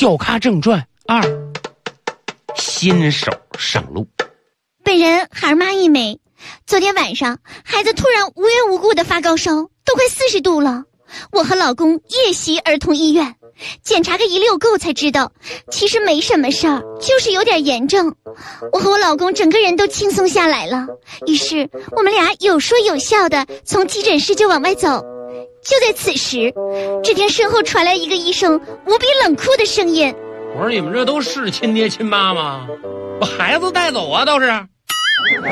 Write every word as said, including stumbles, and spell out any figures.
小咖正传二，新手上路。 本人孩妈一枚，昨天晚上孩子突然无缘无故的发高烧，都快四十度了。我和老公夜袭儿童医院，检查个一溜够才知道，其实没什么事儿，就是有点炎症。我和我老公整个人都轻松下来了，于是我们俩有说有笑的从急诊室就往外走。就在此时，只听身后传来一个医生无比冷酷的声音： 我说你们这都是亲爹亲妈吗？把孩子带走啊，倒是。